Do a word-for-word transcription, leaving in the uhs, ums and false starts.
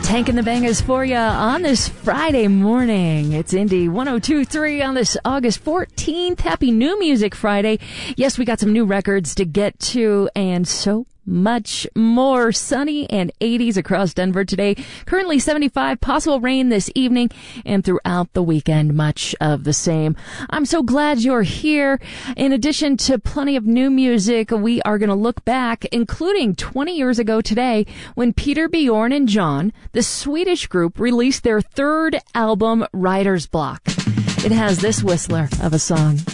Tanking the bangers for you on this Friday morning. It's Indie one oh two point three on this August fourteenth. Happy New Music Friday. Yes, we got some new records to get to and so much more. Sunny and eighties across Denver today. Currently seventy-five. Possible rain this evening and throughout the weekend. Much of the same. I'm so glad you're here. In addition to plenty of new music, we are going to look back, including twenty years ago today, when Peter, Bjorn, and John, the Swedish group, released their third album, Writer's Block. It has this whistler of a song.